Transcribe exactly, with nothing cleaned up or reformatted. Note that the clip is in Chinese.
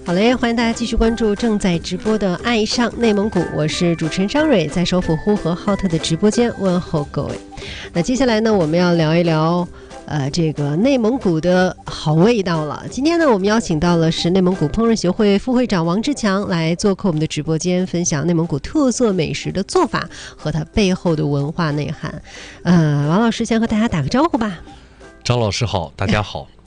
好嘞，欢迎大家继续关注正在直播的《爱上内蒙古》，我是主持人张蕊，在首府呼和浩特的直播间问候各位。那接下来呢，我们要聊一聊呃，这个内蒙古的好味道了。今天呢，我们邀请到了是内蒙古烹饪协会副会长王志强来做客我们的直播间，分享内蒙古特色美食的做法和它背后的文化内涵。呃，王老师先和大家打个招呼吧。 张老师好，大家好。